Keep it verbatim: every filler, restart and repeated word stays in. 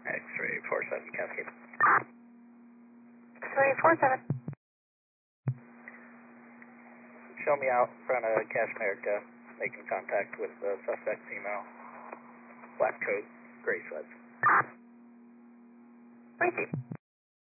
X-ray four seven Cascade. X-ray four seven. Show me out in front of Cache America, making contact with the suspect female. Black coat, gray sweats. Thank you.